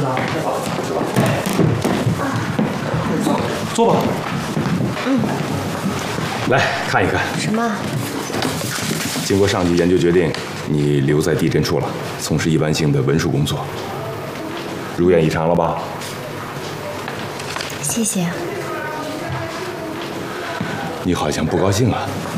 啊，坐吧。 来看一看。 什么？ 经过上级研究决定，你留在地震处了，从事一般性的文书工作。如愿以偿了吧？ 谢谢。 你好像不高兴啊。